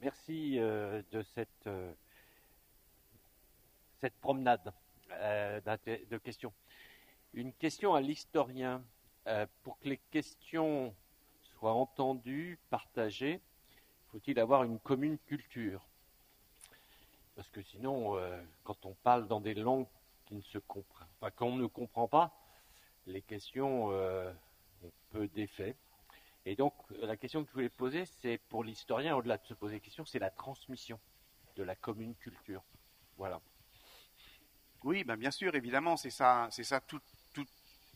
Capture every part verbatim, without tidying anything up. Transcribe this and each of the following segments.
merci euh, de cette, euh, cette promenade euh, de questions. Une question à l'historien. Euh, pour que les questions soient entendues, partagées, faut-il avoir une commune culture? Parce que sinon, euh, quand on parle dans des langues qui ne se comprennent, enfin qu'on ne comprend pas, les questions euh, ont peu d'effet. Et donc, la question que je voulais poser, c'est pour l'historien, au-delà de se poser des questions, c'est la transmission de la commune culture. Voilà. Oui, ben bien sûr, évidemment, c'est ça, c'est ça tout, tout.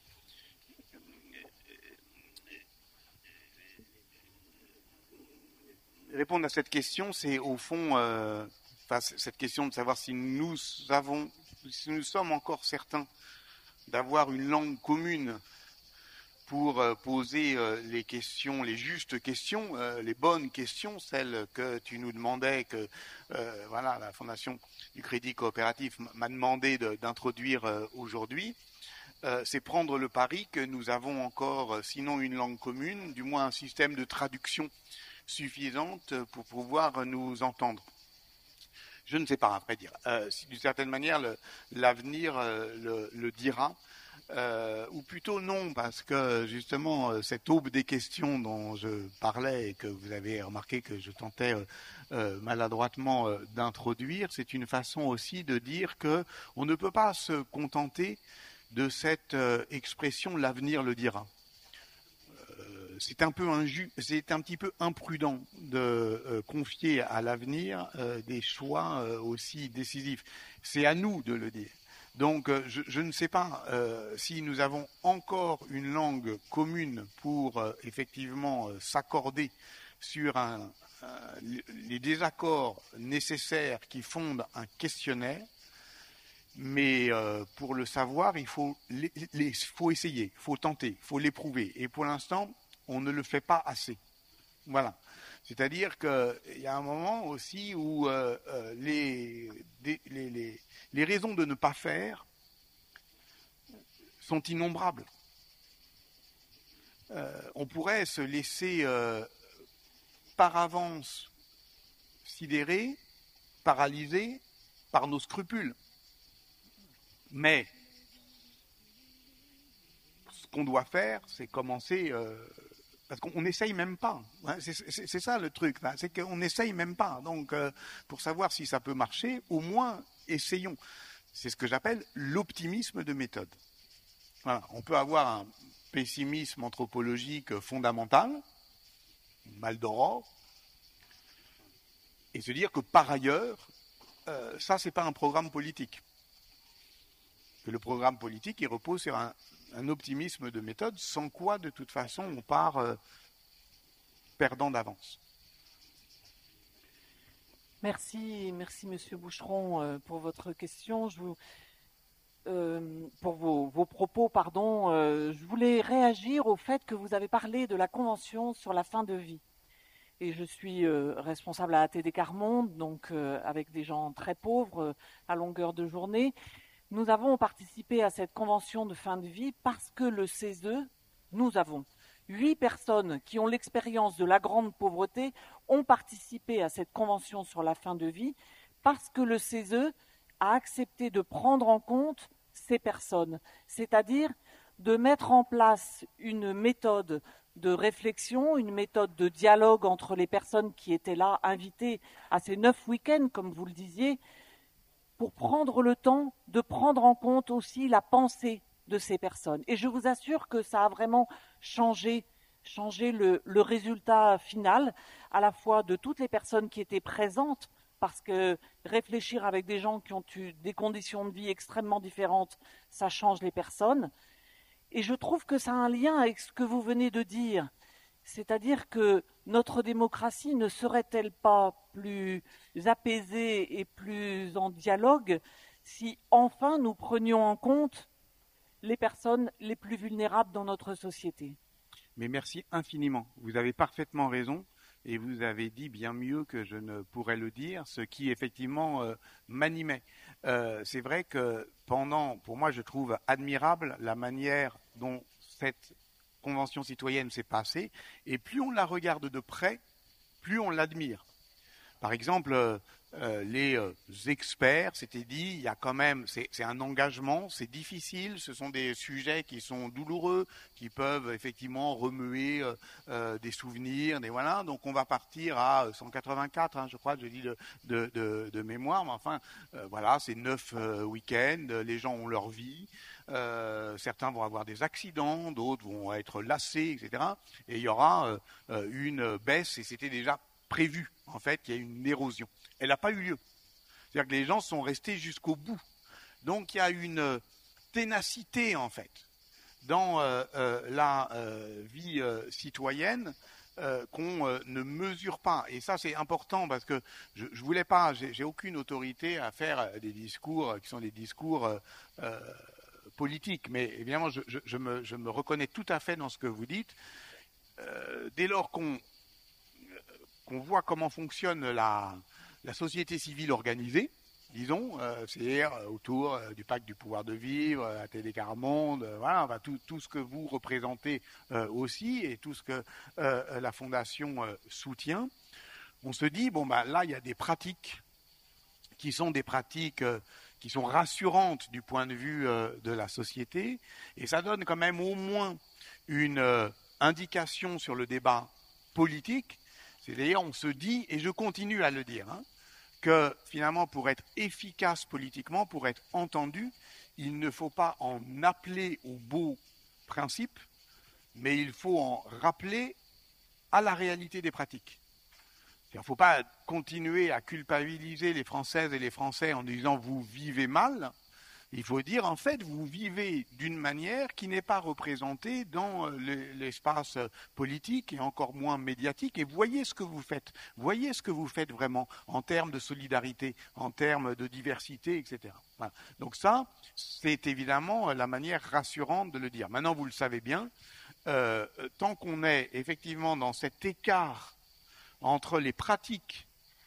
Répondre à cette question, c'est au fond, euh, enfin, cette question de savoir si nous avons, si nous sommes encore certains d'avoir une langue commune pour euh, poser euh, les questions, les justes questions, euh, les bonnes questions, celles que tu nous demandais, que euh, voilà, la Fondation du Crédit Coopératif m'a demandé de, d'introduire euh, aujourd'hui. Euh, c'est prendre le pari que nous avons encore, euh, sinon une langue commune, du moins un système de traduction suffisante pour pouvoir nous entendre. Je ne sais pas, après dire. Euh, si d'une certaine manière, le, l'avenir euh, le, le dira. Euh, ou plutôt non, parce que justement cette aube des questions dont je parlais et que vous avez remarqué que je tentais euh, euh, maladroitement euh, d'introduire, c'est une façon aussi de dire que on ne peut pas se contenter de cette euh, expression l'avenir le dira. Euh, c'est un peu inju, c'est un petit peu imprudent de euh, confier à l'avenir euh, des choix euh, aussi décisifs. C'est à nous de le dire. Donc, je, je ne sais pas euh, si nous avons encore une langue commune pour euh, effectivement euh, s'accorder sur un, euh, les désaccords nécessaires qui fondent un questionnaire. Mais euh, pour le savoir, il faut, les, les, faut essayer, il faut tenter, il faut l'éprouver. Et pour l'instant, on ne le fait pas assez. Voilà. C'est-à-dire qu'il y a un moment aussi où euh, euh, les, les, les, les raisons de ne pas faire sont innombrables. Euh, on pourrait se laisser euh, par avance sidérer, paralysé par nos scrupules. Mais ce qu'on doit faire, c'est commencer... Euh, parce qu'on n'essaye même pas. Hein, c'est, c'est, c'est ça le truc, hein, c'est qu'on n'essaye même pas. Donc, euh, pour savoir si ça peut marcher, au moins, essayons. C'est ce que j'appelle l'optimisme de méthode. Voilà. On peut avoir un pessimisme anthropologique fondamental, mal d'aurore, et se dire que par ailleurs, euh, ça, c'est pas un programme politique. Que le programme politique, il repose sur un, un optimisme de méthode, sans quoi, de toute façon, on part euh, perdant d'avance. Merci, merci Monsieur Boucheron euh, pour votre question. Je vous, euh, pour vos, vos propos, pardon. Euh, je voulais réagir au fait que vous avez parlé de la Convention sur la fin de vie. Et je suis euh, responsable à A T D Quart Monde, donc euh, avec des gens très pauvres euh, à longueur de journée. Nous avons participé à cette convention de fin de vie parce que le C E S E, nous avons huit personnes qui ont l'expérience de la grande pauvreté, ont participé à cette convention sur la fin de vie parce que le C E S E a accepté de prendre en compte ces personnes, c'est-à-dire de mettre en place une méthode de réflexion, une méthode de dialogue entre les personnes qui étaient là, invitées à ces neuf week-ends, comme vous le disiez, pour prendre le temps de prendre en compte aussi la pensée de ces personnes. Et je vous assure que ça a vraiment changé, changé le, le résultat final, à la fois de toutes les personnes qui étaient présentes, parce que réfléchir avec des gens qui ont eu des conditions de vie extrêmement différentes, ça change les personnes. Et je trouve que ça a un lien avec ce que vous venez de dire. C'est-à-dire que notre démocratie ne serait-elle pas plus apaisée et plus en dialogue si enfin nous prenions en compte les personnes les plus vulnérables dans notre société? Mais merci infiniment. Vous avez parfaitement raison et vous avez dit bien mieux que je ne pourrais le dire, ce qui effectivement euh, m'animait. Euh, c'est vrai que pendant, pour moi, je trouve admirable la manière dont cette Convention citoyenne s'est passée, et plus on la regarde de près, plus on l'admire. par exemple, euh, euh, les euh, experts s'étaient dit, il y a quand même, c'est, c'est un engagement, c'est difficile, ce sont des sujets qui sont douloureux, qui peuvent effectivement remuer euh, euh, des souvenirs, des voilà. Donc on va partir à cent quatre-vingt-quatre, hein, je crois, je dis de, de, de, de mémoire, mais enfin, euh, voilà, c'est neuf euh, week-ends, les gens ont leur vie. Euh, certains vont avoir des accidents, d'autres vont être lassés, et cetera. Et il y aura euh, une baisse, et c'était déjà prévu, en fait, qu'il y ait une érosion. Elle n'a pas eu lieu. C'est-à-dire que les gens sont restés jusqu'au bout. Donc il y a une ténacité, en fait, dans euh, euh, la euh, vie euh, citoyenne euh, qu'on euh, ne mesure pas. Et ça, c'est important parce que je ne voulais pas, j'ai, j'ai aucune autorité à faire des discours qui sont des discours euh, euh, politiques. Mais évidemment, je, je, je, me, je me reconnais tout à fait dans ce que vous dites. Euh, dès lors qu'on qu'on voit comment fonctionne la, la société civile organisée, disons, euh, c'est-à-dire autour euh, du pacte du pouvoir de vivre, la Télé Quart Monde, euh, voilà, enfin, tout, tout ce que vous représentez euh, aussi et tout ce que euh, la Fondation euh, soutient, on se dit, bon, bah, là, il y a des pratiques qui sont des pratiques euh, qui sont rassurantes du point de vue euh, de la société, et ça donne quand même au moins une euh, indication sur le débat politique. C'est-à-dire, on se dit, et je continue à le dire, hein, que finalement, pour être efficace politiquement, pour être entendu, il ne faut pas en appeler aux beaux principes, mais il faut en rappeler à la réalité des pratiques. Il ne faut pas continuer à culpabiliser les Françaises et les Français en disant « vous vivez mal ». Il faut dire, en fait, vous vivez d'une manière qui n'est pas représentée dans l'espace politique et encore moins médiatique. Et voyez ce que vous faites. Voyez ce que vous faites vraiment en termes de solidarité, en termes de diversité, et cetera. Voilà. Donc ça, c'est évidemment la manière rassurante de le dire. Maintenant, vous le savez bien, euh, tant qu'on est effectivement dans cet écart entre les pratiques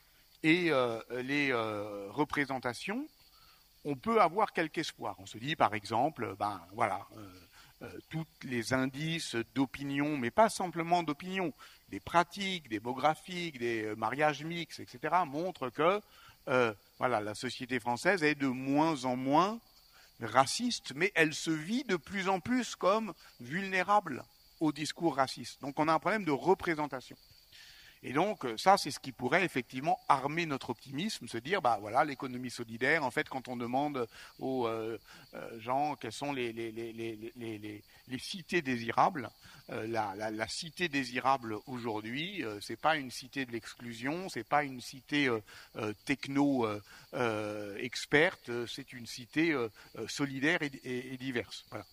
et euh, les euh, représentations, on peut avoir quelque espoir. On se dit, par exemple, ben voilà, euh, euh, tous les indices d'opinion, mais pas simplement d'opinion, des pratiques démographiques, des euh, mariages mixtes, et cetera, montrent que euh, voilà, la société française est de moins en moins raciste, mais elle se vit de plus en plus comme vulnérable au discours raciste. Donc on a un problème de représentation. Et donc, ça, c'est ce qui pourrait effectivement armer notre optimisme, se dire, bah voilà, l'économie solidaire, en fait, quand on demande aux euh, euh, gens quelles sont les, les, les, les, les, les, les cités désirables, euh, la, la, la cité désirable aujourd'hui, euh, c'est pas une cité de l'exclusion, c'est pas une cité euh, euh, techno euh, euh, experte, c'est une cité euh, solidaire et, et, et diverse. Voilà.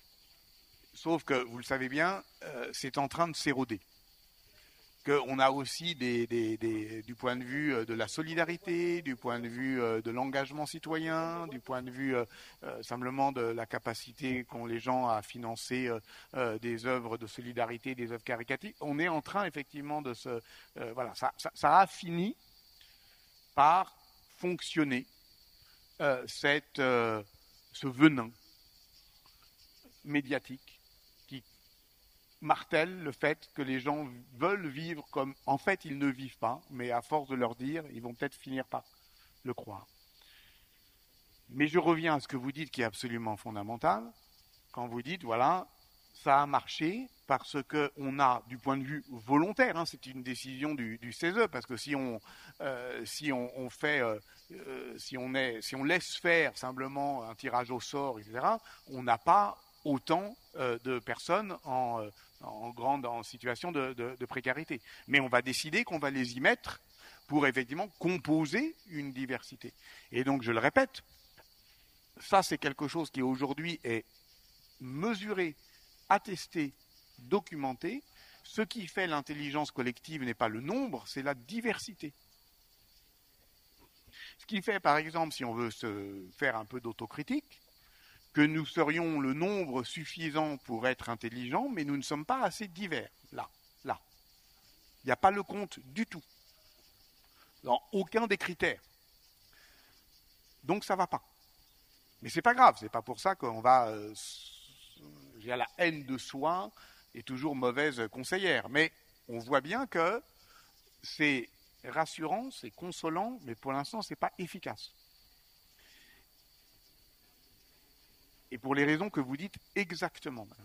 Sauf que, vous le savez bien, euh, c'est en train de s'éroder. Qu'on a aussi des, des, des, du point de vue de la solidarité, du point de vue de l'engagement citoyen, du point de vue euh, simplement de la capacité qu'ont les gens à financer euh, des œuvres de solidarité, des œuvres caritatives. On est en train effectivement de se... Euh, voilà, ça, ça, ça a fini par fonctionner, euh, cette, euh, ce venin médiatique martèle le fait que les gens veulent vivre comme, en fait, ils ne vivent pas, mais à force de leur dire, ils vont peut-être finir par le croire. Mais je reviens à ce que vous dites qui est absolument fondamental, quand vous dites, voilà, ça a marché parce qu'on a, du point de vue volontaire, hein, c'est une décision du, du C E S E, parce que si on, euh, si on, on fait, euh, euh, si, on est, si on laisse faire simplement un tirage au sort, et cetera, on n'a pas autant euh, de personnes en, euh, en grande en situation de, de, de précarité. Mais on va décider qu'on va les y mettre pour effectivement composer une diversité. Et donc, je le répète, ça c'est quelque chose qui aujourd'hui est mesuré, attesté, documenté. Ce qui fait l'intelligence collective n'est pas le nombre, c'est la diversité. Ce qui fait, par exemple, si on veut se faire un peu d'autocritique, que nous serions le nombre suffisant pour être intelligents, mais nous ne sommes pas assez divers. Là, là. Il n'y a pas le compte du tout. Dans aucun des critères. Donc ça ne va pas. Mais ce n'est pas grave, ce n'est pas pour ça qu'on va... Euh, la haine de soi est toujours mauvaise conseillère. Mais on voit bien que c'est rassurant, c'est consolant, mais pour l'instant, ce n'est pas efficace. Et pour les raisons que vous dites exactement, madame.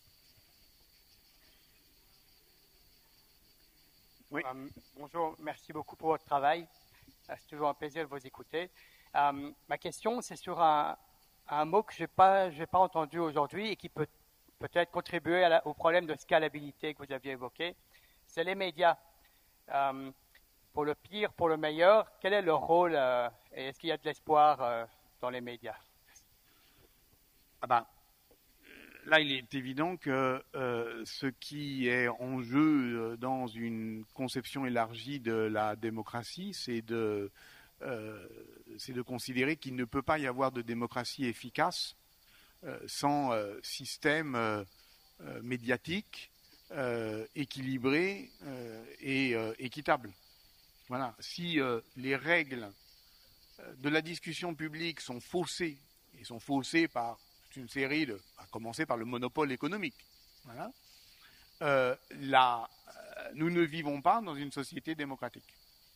Oui. Euh, bonjour, merci beaucoup pour votre travail. C'est toujours un plaisir de vous écouter. Euh, ma question, c'est sur un, un mot que je n'ai pas, j'ai pas entendu aujourd'hui et qui peut peut-être contribuer à la, au problème de scalabilité que vous aviez évoqué. C'est les médias. Euh, pour le pire, pour le meilleur, quel est leur rôle euh, et est-ce qu'il y a de l'espoir euh, dans les médias? Ah ben, là, il est évident que euh, ce qui est en jeu dans une conception élargie de la démocratie, c'est de, euh, c'est de considérer qu'il ne peut pas y avoir de démocratie efficace euh, sans euh, système euh, euh, médiatique euh, équilibré euh, et euh, équitable. Voilà. Si euh, les règles de la discussion publique sont faussées, et sont faussées par une série de, à commencer par le monopole économique. Voilà. Euh, là, euh, nous ne vivons pas dans une société démocratique.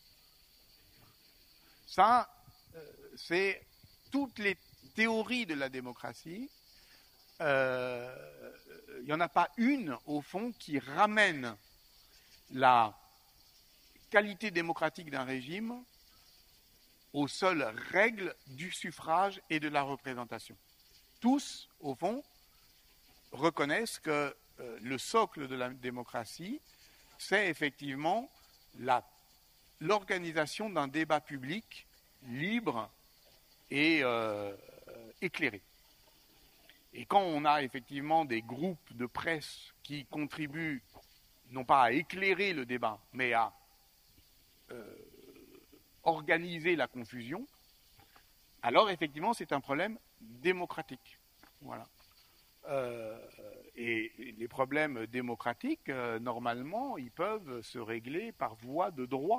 Ça, euh, c'est toutes les théories de la démocratie. Euh, il n'y en a pas une, au fond, qui ramène la qualité démocratique d'un régime aux seules règles du suffrage et de la représentation. Tous, au fond, reconnaissent que euh, le socle de la démocratie, c'est effectivement la, l'organisation d'un débat public libre et euh, éclairé. Et quand on a effectivement des groupes de presse qui contribuent non pas à éclairer le débat, mais à euh, organiser la confusion, alors effectivement c'est un problème démocratique. Voilà. Euh, et les problèmes démocratiques, euh, normalement, ils peuvent se régler par voie de droit.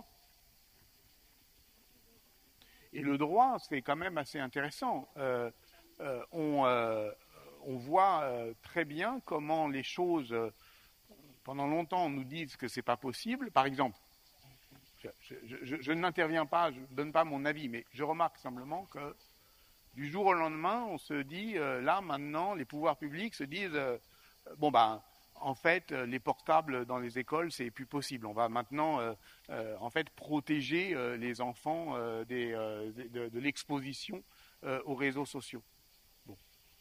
Et le droit, c'est quand même assez intéressant. Euh, euh, on, euh, on voit euh, très bien comment les choses, euh, pendant longtemps, on nous dit que c'est pas possible. Par exemple, je, je, je, je n'interviens pas, je ne donne pas mon avis, mais je remarque simplement que du jour au lendemain, on se dit, euh, là, maintenant, les pouvoirs publics se disent, euh, bon, ben, en fait, les portables dans les écoles, c'est plus possible. On va maintenant, euh, euh, en fait, protéger euh, les enfants euh, des, euh, de, de l'exposition euh, aux réseaux sociaux. Bon.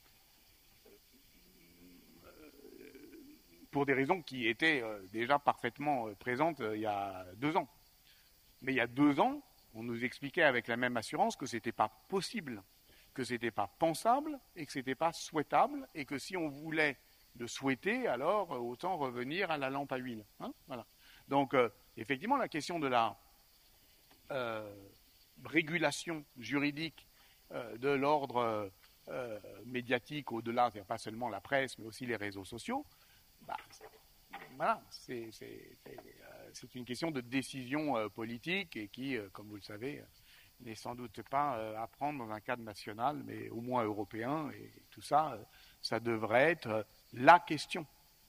Pour des raisons qui étaient euh, déjà parfaitement euh, présentes euh, il y a deux ans. Mais il y a deux ans, on nous expliquait avec la même assurance que ce n'était pas possible, que ce n'était pas pensable et que ce n'était pas souhaitable et que si on voulait le souhaiter, alors autant revenir à la lampe à huile. Hein, voilà. Donc, euh, effectivement, la question de la euh, régulation juridique euh, de l'ordre euh, médiatique au-delà, c'est-à-dire pas seulement la presse, mais aussi les réseaux sociaux, bah, voilà, c'est, c'est, c'est, euh, c'est une question de décision euh, politique et qui, euh, comme vous le savez, n'est sans doute pas euh, à prendre dans un cadre national, mais au moins européen, et tout ça, euh, ça devrait être euh, la question,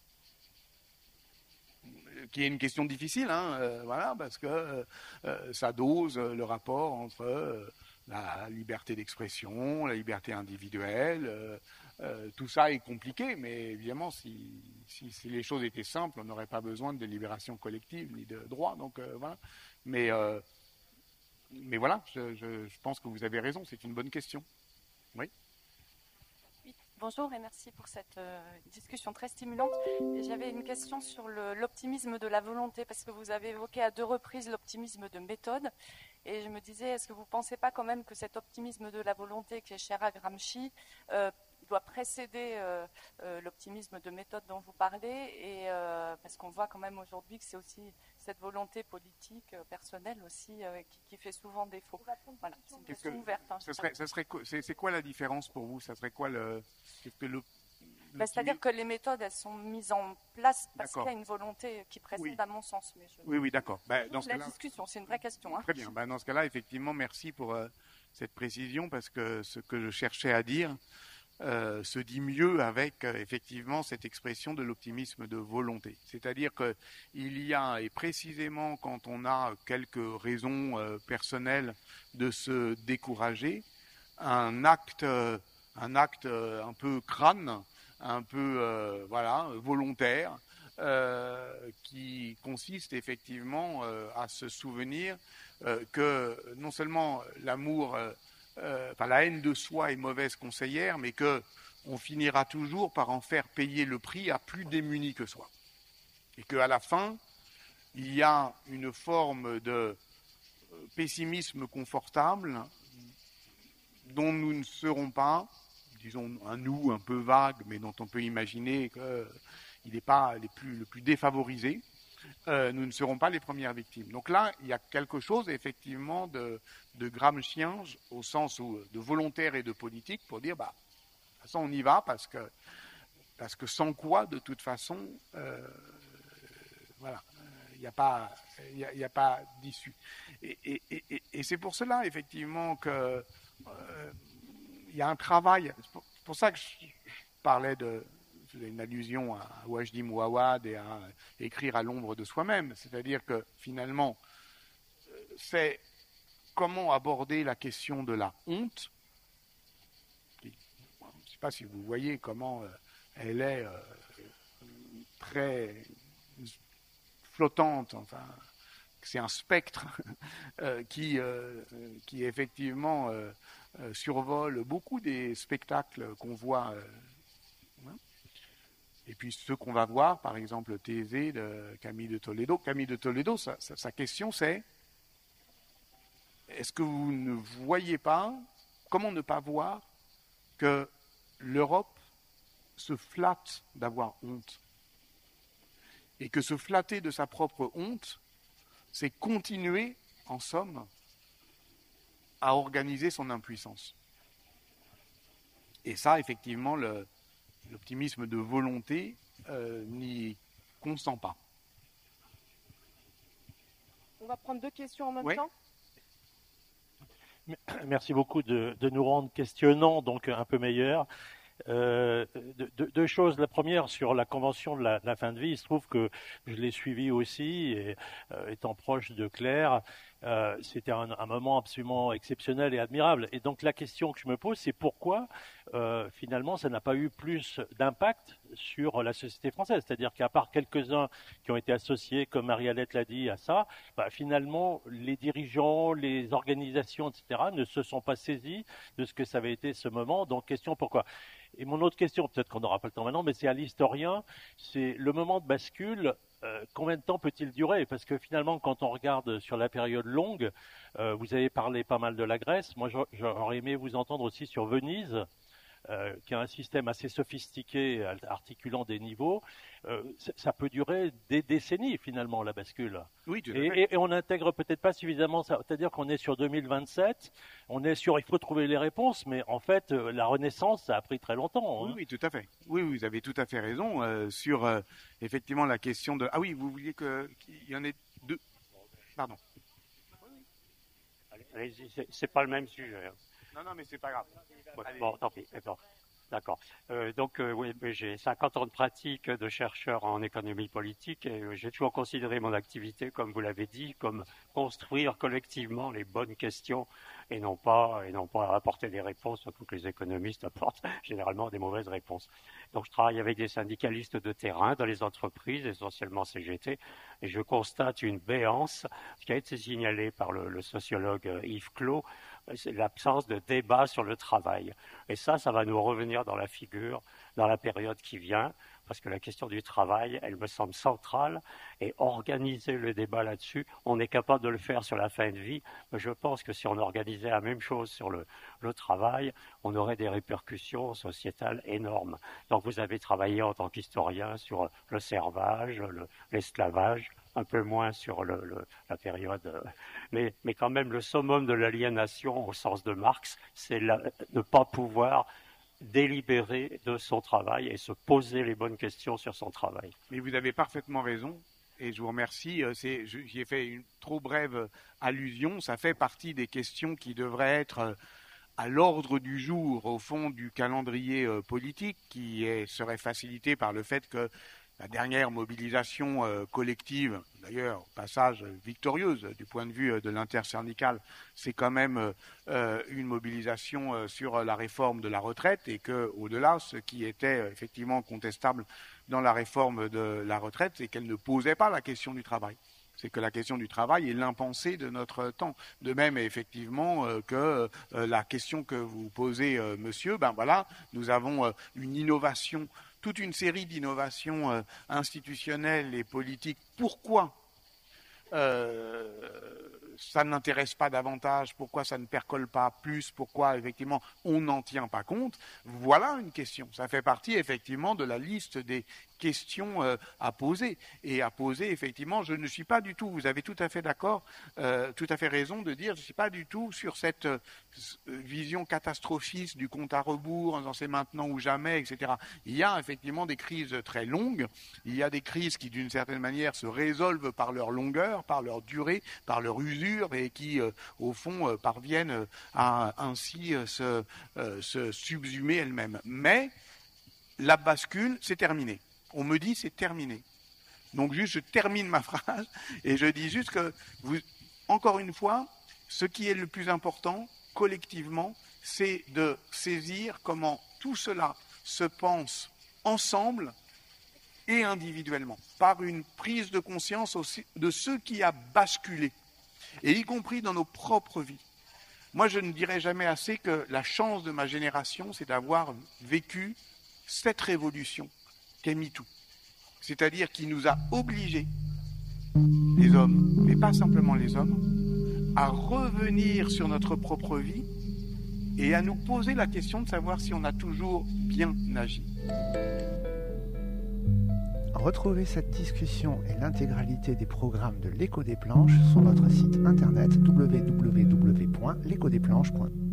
qui est une question difficile, hein, euh, voilà, parce que euh, ça dose euh, le rapport entre euh, la liberté d'expression, la liberté individuelle, euh, euh, tout ça est compliqué, mais évidemment, si, si, si les choses étaient simples, on n'aurait pas besoin de délibération collective ni de droit, donc euh, voilà. Mais euh, Mais voilà, je, je, je pense que vous avez raison, c'est une bonne question. Oui. Oui, bonjour et merci pour cette euh, discussion très stimulante. Et j'avais une question sur le, l'optimisme de la volonté, parce que vous avez évoqué à deux reprises l'optimisme de méthode. Et je me disais, est-ce que vous ne pensez pas quand même que cet optimisme de la volonté qui est cher à Gramsci euh, doit précéder euh, euh, l'optimisme de méthode dont vous parlez, et euh, parce qu'on voit quand même aujourd'hui que c'est aussi cette volonté politique euh, personnelle aussi euh, qui, qui fait souvent défaut. Voilà, c'est une Qu'est-ce question que, ouverte. Hein, ça serait, ça serait, c'est, c'est quoi la différence pour vous? Ça serait quoi le, qu'est-ce que le, ben, c'est-à-dire que les méthodes, elles sont mises en place parce d'accord. qu'il y a une volonté qui précède, oui. À mon sens. Mais je... Oui, oui, d'accord. Ben, dans ce la cas-là, discussion, c'est une vraie question. Hein. Très bien. Ben, dans ce cas-là, effectivement, merci pour euh, cette précision, parce que ce que je cherchais à dire, euh, se dit mieux avec euh, effectivement cette expression de l'optimisme de volonté. C'est-à-dire qu'il y a, et précisément quand on a quelques raisons euh, personnelles de se décourager, un acte, euh, un acte euh, un peu crâne, un peu euh, voilà, volontaire, euh, qui consiste effectivement euh, à se souvenir euh, que non seulement l'amour, euh, euh, enfin, la haine de soi est mauvaise conseillère, mais qu'on finira toujours par en faire payer le prix à plus démunis que soi. Et qu'à la fin, il y a une forme de pessimisme confortable dont nous ne serons pas, disons un nous un peu vague, mais dont on peut imaginer qu'il n'est pas les plus, le plus défavorisé, euh, nous ne serons pas les premières victimes. Donc là, il y a quelque chose effectivement de, de gramscien, au sens où, de volontaire et de politique, pour dire, bah, de toute façon, on y va, parce que, parce que sans quoi, de toute façon, euh, voilà, il n'y a pas, il y a, il y a pas d'issue. Et, et, et, et c'est pour cela, effectivement, que euh, il y a un travail. C'est pour, pour ça que je, je parlais de une allusion à Wajdi Mouawad et à écrire à l'ombre de soi-même. C'est-à-dire que finalement, c'est comment aborder la question de la honte. Je ne sais pas si vous voyez comment elle est très flottante, enfin, c'est un spectre euh, qui, euh, qui effectivement euh, euh, survole beaucoup des spectacles qu'on voit. Euh, hein. Et puis ceux qu'on va voir, par exemple Thésée de Camille de Toledo. Camille de Toledo, sa, sa, sa question c'est, est-ce que vous ne voyez pas, comment ne pas voir que l'Europe se flatte d'avoir honte? Et que se flatter de sa propre honte, c'est continuer, en somme, à organiser son impuissance. Et ça, effectivement, le, l'optimisme de volonté euh, n'y consent pas. On va prendre deux questions en même oui. temps. Merci beaucoup de, de nous rendre questionnants, donc un peu meilleurs. Euh, deux, deux choses. La première, sur la convention de la, la fin de vie, il se trouve que je l'ai suivi aussi, et euh, étant proche de Claire, euh, c'était un, un moment absolument exceptionnel et admirable. Et donc la question que je me pose, c'est pourquoi euh, finalement ça n'a pas eu plus d'impact sur la société française. C'est-à-dire qu'à part quelques-uns qui ont été associés, comme Marie-Alette l'a dit, à ça, bah, finalement les dirigeants, les organisations, et cetera ne se sont pas saisis de ce que ça avait été ce moment. Donc question, pourquoi ? Et mon autre question, peut-être qu'on n'aura pas le temps maintenant, mais c'est à l'historien, c'est le moment de bascule, euh, combien de temps peut-il durer? Parce que finalement, quand on regarde sur la période longue, euh, vous avez parlé pas mal de la Grèce, moi j'aurais aimé vous entendre aussi sur Venise, euh, qui a un système assez sophistiqué, articulant des niveaux. Euh, ça peut durer des décennies finalement, la bascule. Oui, tout à et, fait. Et, et on n'intègre peut-être pas suffisamment ça. C'est-à-dire qu'on est sur deux mille vingt-sept, on est sur, il faut trouver les réponses, mais en fait, la Renaissance, ça a pris très longtemps. Oui, hein. oui, tout à fait. Oui, oui, vous avez tout à fait raison euh, sur euh, effectivement la question de. Ah oui, vous vouliez que qu'il y en ait deux. Pardon. Allez-y, c'est, c'est pas le même sujet. Hein. Non, non, mais c'est pas grave. Bon, bon tant pis. Bon. D'accord. Euh, donc, euh, oui, j'ai cinquante ans de pratique de chercheur en économie politique et euh, j'ai toujours considéré mon activité, comme vous l'avez dit, comme construire collectivement les bonnes questions et non pas, et non pas apporter des réponses, surtout que les économistes apportent généralement des mauvaises réponses. Donc, je travaille avec des syndicalistes de terrain dans les entreprises, essentiellement C G T, et je constate une béance, ce qui a été signalé par le, le sociologue Yves Clos, c'est l'absence de débat sur le travail. Et ça, ça va nous revenir dans la figure dans la période qui vient, parce que la question du travail, elle me semble centrale, et organiser le débat là-dessus, on est capable de le faire sur la fin de vie, mais je pense que si on organisait la même chose sur le, le travail, on aurait des répercussions sociétales énormes. Donc vous avez travaillé en tant qu'historien sur le servage, le, l'esclavage, un peu moins sur le, le, la période, mais, mais quand même le summum de l'aliénation au sens de Marx, c'est la, ne pas pouvoir délibérer de son travail et se poser les bonnes questions sur son travail. Mais vous avez parfaitement raison, et je vous remercie. C'est, j'y ai fait une trop brève allusion. Ça fait partie des questions qui devraient être à l'ordre du jour, au fond, du calendrier euh, politique, qui est, serait facilité par le fait que la dernière mobilisation euh, collective, d'ailleurs, au passage victorieuse du point de vue euh, de l'intersyndicale, c'est quand même euh, une mobilisation euh, sur la réforme de la retraite, et que, au-delà, ce qui était euh, effectivement contestable dans la réforme de la retraite, c'est qu'elle ne posait pas la question du travail. C'est que la question du travail est l'impensé de notre temps. De même, effectivement, euh, que euh, la question que vous posez, euh, monsieur, ben voilà, nous avons euh, une innovation, toute une série d'innovations euh, institutionnelles et politiques. Pourquoi euh, ça n'intéresse pas davantage? Pourquoi ça ne percole pas plus? Pourquoi, effectivement, on n'en tient pas compte? Voilà une question. Ça fait partie, effectivement, de la liste des questions euh, à poser. Et à poser, effectivement, je ne suis pas du tout, vous avez tout à fait d'accord, euh, tout à fait raison de dire, je ne suis pas du tout sur cette euh, vision catastrophiste du compte à rebours, en disant c'est maintenant ou jamais, et cetera. Il y a effectivement des crises très longues, il y a des crises qui, d'une certaine manière, se résolvent par leur longueur, par leur durée, par leur usure, et qui, euh, au fond, euh, parviennent à ainsi euh, se, euh, se subsumer elles-mêmes. Mais la bascule, c'est terminé. On me dit c'est terminé. Donc juste, je termine ma phrase et je dis juste que, vous, encore une fois, ce qui est le plus important, collectivement, c'est de saisir comment tout cela se pense ensemble et individuellement, par une prise de conscience aussi de ce qui a basculé, et y compris dans nos propres vies. Moi, je ne dirai jamais assez que la chance de ma génération, c'est d'avoir vécu cette révolution qu'est MeToo. C'est-à-dire qui nous a obligés, les hommes, mais pas simplement les hommes, à revenir sur notre propre vie et à nous poser la question de savoir si on a toujours bien agi. Retrouvez cette discussion et l'intégralité des programmes de l'Écho des Planches sur notre site internet w w w point l'écho des planches point com.